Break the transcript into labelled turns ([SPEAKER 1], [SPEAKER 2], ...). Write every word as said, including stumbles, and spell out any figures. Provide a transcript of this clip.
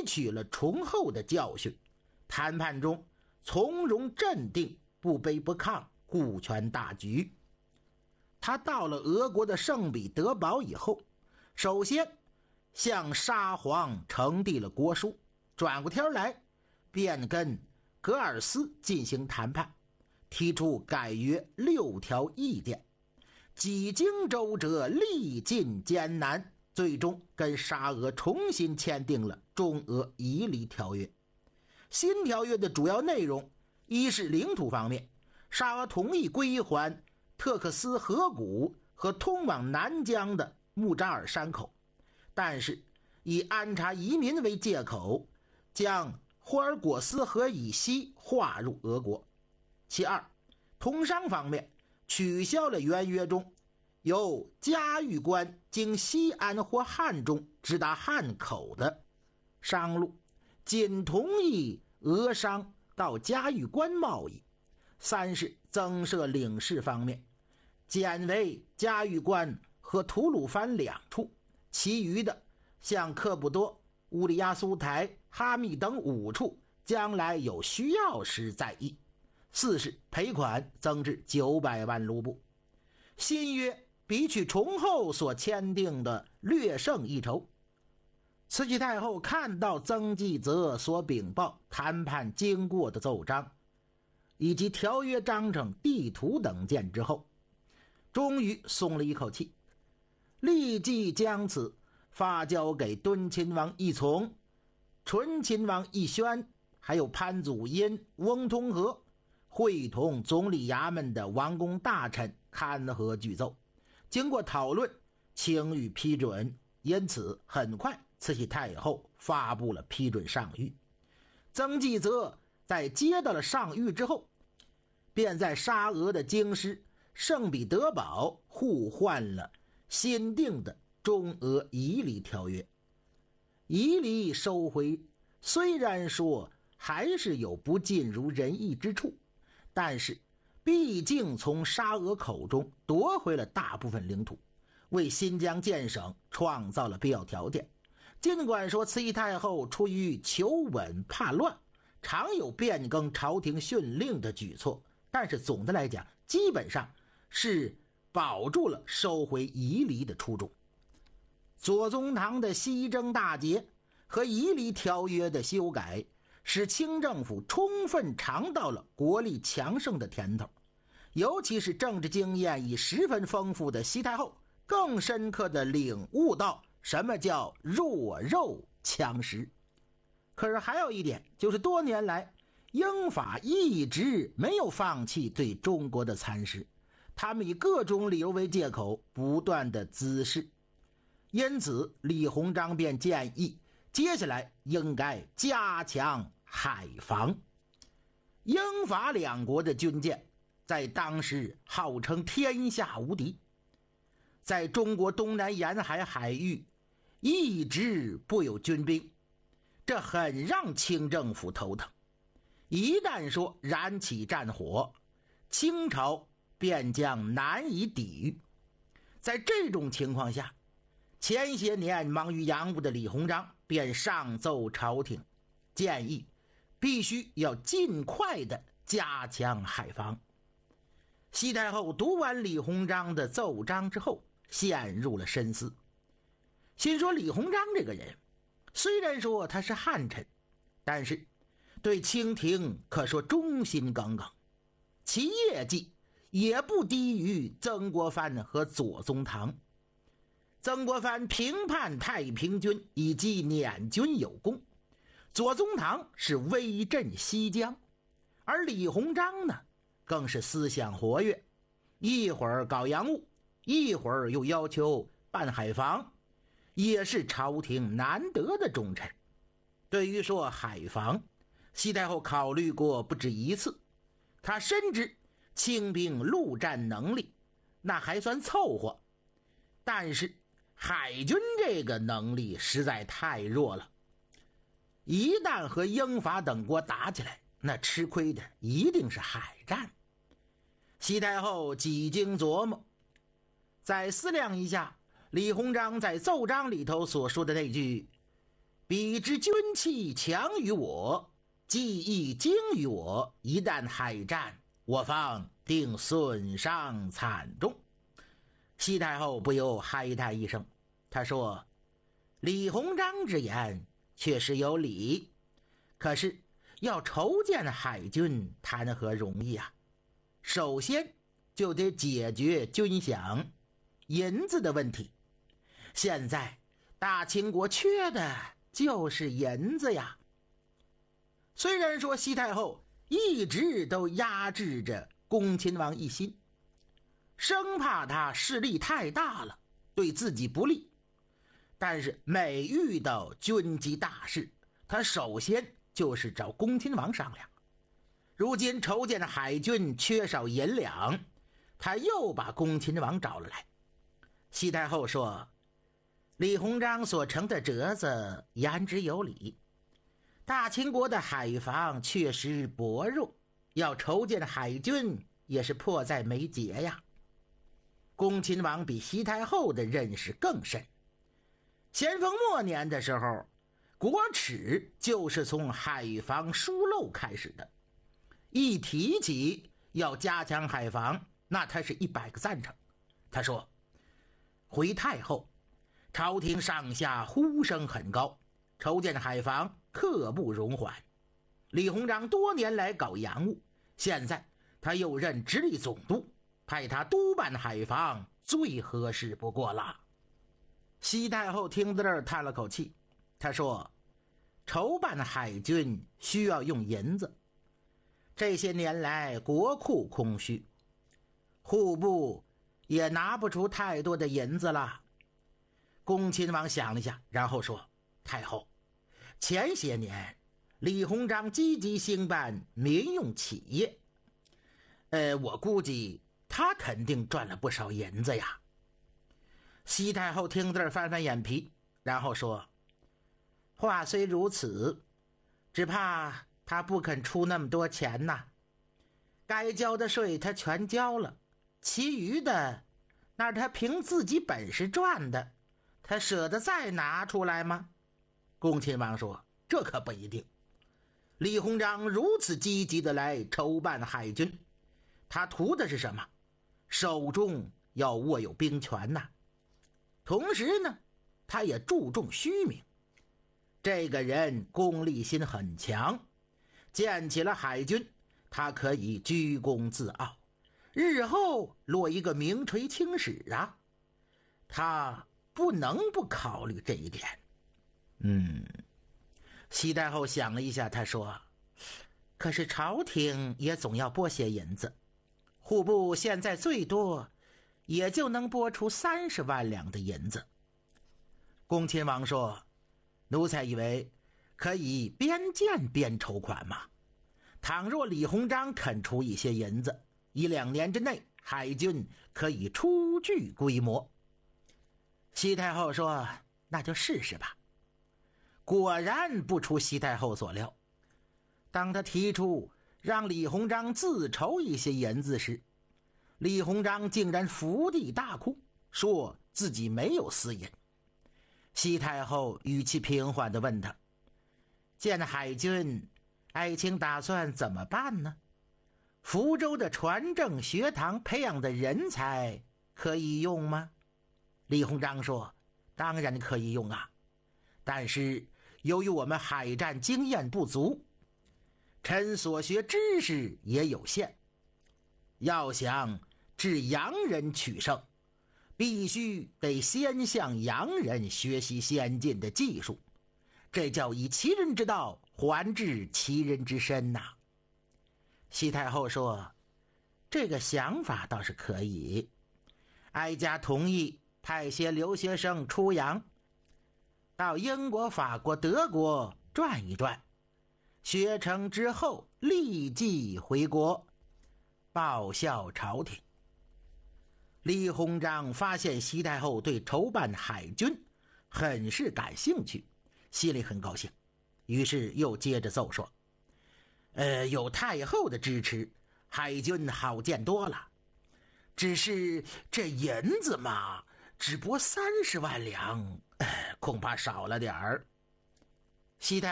[SPEAKER 1] 取了崇厚的教训，谈判中从容镇定，不卑不亢，顾全大局。他到了俄国的圣彼得堡以后，首先向沙皇呈递了国书，转过天来便跟格尔斯进行谈判，提出改约六条意见，几经周折，历尽艰难，最终跟沙俄重新签订了中俄夷离条约。新条约的主要内容，一是领土方面，沙俄同意归还特克斯河谷和通往南疆的木扎尔山口，但是以安插移民为借口，将霍尔果斯河以西划入俄国。其二，通商方面取消了原约中由嘉峪关经西安或汉中直达汉口的商路，仅同意俄商到嘉峪关贸易。三是增设领事方面，减为嘉峪关和吐鲁番两处，其余的像克布多、乌里亚苏台、哈密等五处，将来有需要时再议。四是赔款增至九百万卢布。新约比起崇厚所签订的略胜一筹。慈禧太后看到曾纪泽所禀报谈判经过的奏章以及条约章程、地图等件之后，终于松了一口气，立即将此发交给敦亲王奕从、醇亲王奕宣，还有潘祖荫、翁同龢，会同总理衙门的王公大臣刊核具奏，经过讨论，请予批准。因此很快慈禧太后发布了批准上谕。曾纪泽在接到了上谕之后，便在沙俄的京师圣彼得堡互换了新定的中俄夷离条约。夷离收回虽然说还是有不尽如人意之处，但是毕竟从沙俄口中夺回了大部分领土，为新疆建省创造了必要条件。尽管说慈禧太后出于求稳怕乱，常有变更朝廷训令的举措，但是总的来讲，基本上是保住了收回夷离的初衷。左宗棠的西征大捷和夷离条约的修改，使清政府充分尝到了国力强盛的甜头，尤其是政治经验已十分丰富的西太后，更深刻地领悟到什么叫弱肉强食。可是还有一点，就是多年来英法一直没有放弃对中国的蚕食，他们以各种理由为借口不断的滋事。因此李鸿章便建议接下来应该加强海防。英法两国的军舰在当时号称天下无敌，在中国东南沿海海域一直不有军兵，这很让清政府头疼。一旦说燃起战火，清朝便将难以抵御。在这种情况下，前些年忙于洋务的李鸿章便上奏朝廷，建议必须要尽快的加强海防。西太后读完李鸿章的奏章之后，陷入了深思，心说李鸿章这个人虽然说他是汉臣，但是对清廷可说忠心耿耿，其业绩也不低于曾国藩和左宗棠。曾国藩平叛太平军以及捻军有功，左宗棠是威震西疆，而李鸿章呢更是思想活跃，一会儿搞洋务，一会儿又要求办海防，也是朝廷难得的忠臣。对于说海防，西太后考虑过不止一次，他深知清兵陆战能力那还算凑合，但是海军这个能力实在太弱了，一旦和英法等国打起来，那吃亏的一定是海战。西太后几经琢磨，再思量一下李鸿章在奏章里头所说的那句彼之军器强于我，技艺精于我，一旦海战，我方定损伤惨重。”西太后不由嗨叹一声，他说：“李鸿章之言确实有理，可是要筹建海军谈何容易啊！首先就得解决军饷、银子的问题。现在大清国缺的就是银子呀。”虽然说西太后一直都压制着恭亲王一心，生怕他势力太大了，对自己不利，但是每遇到军机大事，他首先就是找恭亲王商量。如今筹建海军缺少银两，他又把恭亲王找了来。西太后说：“李鸿章所成的折子言之有理，大清国的海防确实薄弱，要筹建海军也是迫在眉睫呀。”恭亲王比西太后的认识更深。咸丰末年的时候，国耻就是从海防疏漏开始的。一提起要加强海防，那他是一百个赞成。他说：“回太后，朝廷上下呼声很高，筹建海防刻不容缓。李鸿章多年来搞洋务，现在他又任直隶总督，派他督办海防最合适不过了。”西太后听到这儿叹了口气，她说：“筹办海军需要用银子，这些年来国库空虚，户部也拿不出太多的银子了。”恭亲王想了一下，然后说：“太后，前些年李鸿章积极兴办民用企业，呃，我估计他肯定赚了不少银子呀。”西太后听这儿翻翻眼皮，然后说：“话虽如此，只怕他不肯出那么多钱呐。该交的税他全交了，其余的那是他凭自己本事赚的，他舍得再拿出来吗？”恭亲王说：“这可不一定。李鸿章如此积极的来筹办海军，他图的是什么？手中要握有兵权呐。同时呢，他也注重虚名。这个人功利心很强，建起了海军，他可以居功自傲，日后落一个名垂青史啊。他不能不考虑这一点。”嗯，西太后想了一下，她说：“可是朝廷也总要拨些银子，户部现在最多也就能拨出三十万两的银子。”恭亲王说：“奴才以为可以边建边筹款嘛。倘若李鸿章肯出一些银子，一两年之内海军可以初具规模。”西太后说：“那就试试吧。”果然不出西太后所料，当他提出让李鸿章自筹一些银子时，李鸿章竟然伏地大哭，说自己没有私银。西太后语气平缓地问他：“建海军，爱卿打算怎么办呢？福州的传政学堂培养的人才可以用吗？”李鸿章说：“当然可以用啊，但是由于我们海战经验不足，臣所学知识也有限，要想治洋人取胜，必须得先向洋人学习先进的技术，这叫以其人之道还治其人之身呐。”西太后说：“这个想法倒是可以，哀家同意派些留学生出洋，到英国、法国、德国转一转，学成之后立即回国报效朝廷。”李鸿章发现西太后对筹办海军很是感兴趣，心里很高兴，于是又接着奏说：“呃，有太后的支持，海军好建多了。只是这银子嘛，只拨三十万两，呃，恐怕少了点儿。” 西太